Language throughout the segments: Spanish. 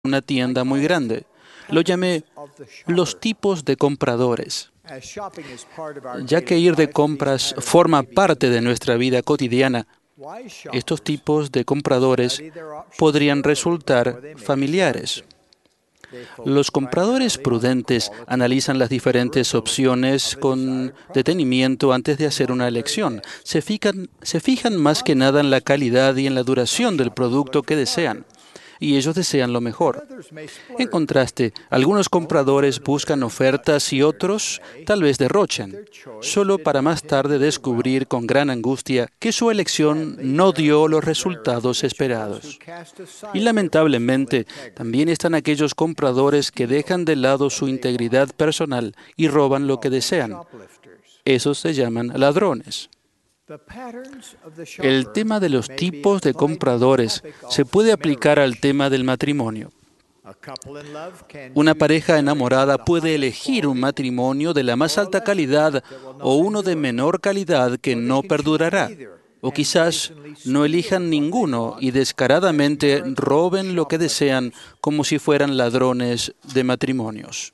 una tienda muy grande. Lo llamé los tipos de compradores. Ya que ir de compras forma parte de nuestra vida cotidiana, estos tipos de compradores podrían resultar familiares. Los compradores prudentes analizan las diferentes opciones con detenimiento antes de hacer una elección. Se fijan más que nada en la calidad y en la duración del producto que desean. Y ellos desean lo mejor. En contraste, algunos compradores buscan ofertas y otros tal vez derrochan, solo para más tarde descubrir con gran angustia que su elección no dio los resultados esperados. Y lamentablemente, también están aquellos compradores que dejan de lado su integridad personal y roban lo que desean. Esos se llaman ladrones. El tema de los tipos de compradores se puede aplicar al tema del matrimonio. Una pareja enamorada puede elegir un matrimonio de la más alta calidad o uno de menor calidad que no perdurará. O quizás no elijan ninguno y descaradamente roben lo que desean como si fueran ladrones de matrimonios.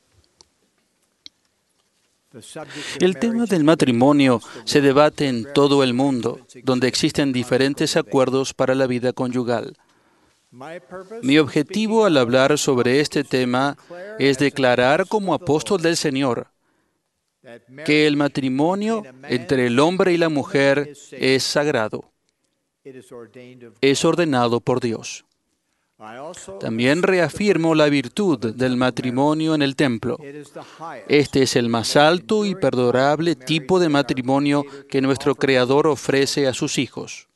El tema del matrimonio se debate en todo el mundo, donde existen diferentes acuerdos para la vida conyugal. Mi objetivo al hablar sobre este tema es declarar como apóstol del Señor que el matrimonio entre el hombre y la mujer es sagrado, es ordenado por Dios. También reafirmo la virtud del matrimonio en el templo. Este es el más alto y perdurable tipo de matrimonio que nuestro Creador ofrece a sus hijos.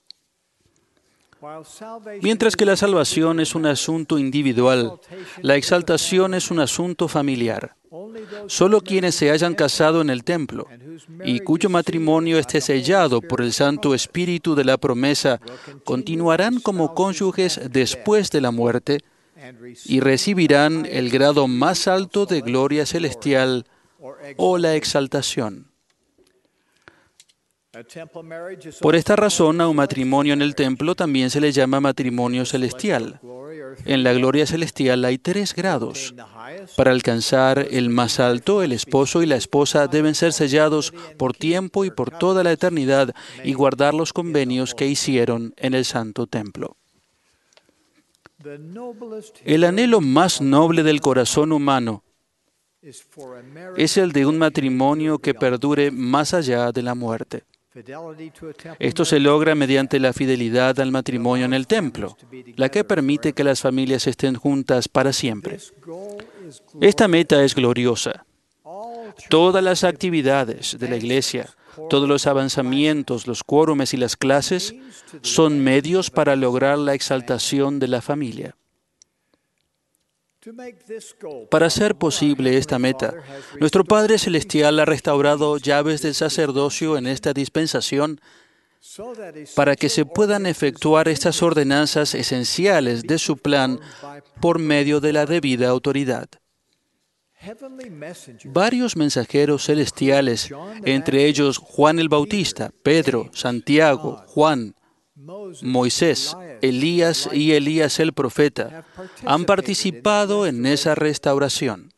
Mientras que la salvación es un asunto individual, la exaltación es un asunto familiar. Solo quienes se hayan casado en el templo y cuyo matrimonio esté sellado por el Santo Espíritu de la promesa continuarán como cónyuges después de la muerte y recibirán el grado más alto de gloria celestial o la exaltación. Por esta razón, a un matrimonio en el templo también se le llama matrimonio celestial. En la gloria celestial hay 3 grados. Para alcanzar el más alto, el esposo y la esposa deben ser sellados por tiempo y por toda la eternidad y guardar los convenios que hicieron en el santo templo. El anhelo más noble del corazón humano es el de un matrimonio que perdure más allá de la muerte. Esto se logra mediante la fidelidad al matrimonio en el templo, la que permite que las familias estén juntas para siempre. Esta meta es gloriosa. Todas las actividades de la Iglesia, todos los avanzamientos, los quórumes y las clases son medios para lograr la exaltación de la familia. Para hacer posible esta meta, nuestro Padre Celestial ha restaurado llaves del sacerdocio en esta dispensación para que se puedan efectuar estas ordenanzas esenciales de su plan por medio de la debida autoridad. Varios mensajeros celestiales, entre ellos Juan el Bautista, Pedro, Santiago, Juan, Moisés, Elías y Elías el profeta, han participado en esa restauración.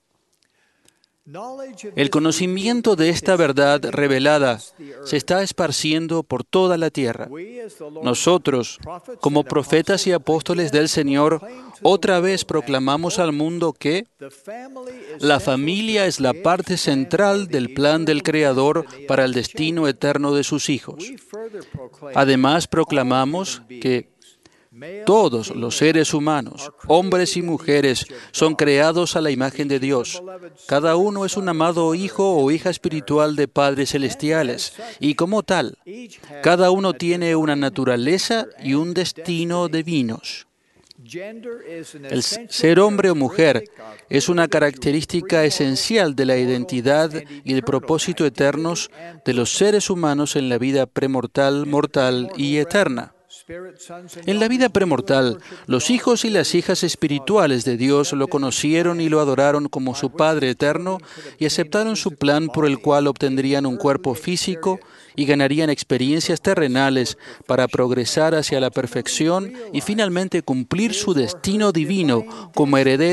El conocimiento de esta verdad revelada se está esparciendo por toda la tierra. Nosotros, como profetas y apóstoles del Señor, otra vez proclamamos al mundo que la familia es la parte central del plan del Creador para el destino eterno de sus hijos. Además, proclamamos que todos los seres humanos, hombres y mujeres, son creados a la imagen de Dios. Cada uno es un amado hijo o hija espiritual de padres celestiales, y como tal, cada uno tiene una naturaleza y un destino divinos. El ser hombre o mujer es una característica esencial de la identidad y el propósito eternos de los seres humanos en la vida premortal, mortal y eterna. En la vida premortal, los hijos y las hijas espirituales de Dios lo conocieron y lo adoraron como su Padre eterno y aceptaron su plan por el cual obtendrían un cuerpo físico y ganarían experiencias terrenales para progresar hacia la perfección y finalmente cumplir su destino divino como herederos